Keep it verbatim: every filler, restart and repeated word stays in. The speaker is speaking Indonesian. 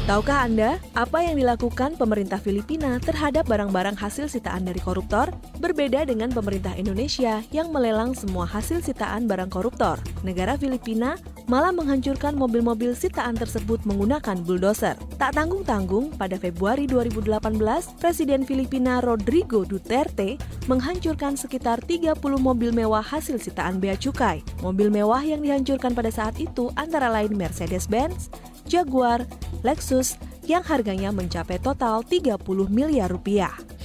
Tahukah Anda apa yang dilakukan pemerintah Filipina terhadap barang-barang hasil sitaan dari koruptor? Berbeda dengan pemerintah Indonesia yang melelang semua hasil sitaan barang koruptor. Negara Filipina malah menghancurkan mobil-mobil sitaan tersebut menggunakan bulldozer. Tak tanggung-tanggung, pada Februari dua ribu delapan belas, Presiden Filipina Rodrigo Duterte menghancurkan sekitar tiga puluh mobil mewah hasil sitaan bea cukai. Mobil mewah yang dihancurkan pada saat itu antara lain Mercedes-Benz, Jaguar, Lexus yang harganya mencapai total tiga puluh miliar rupiah.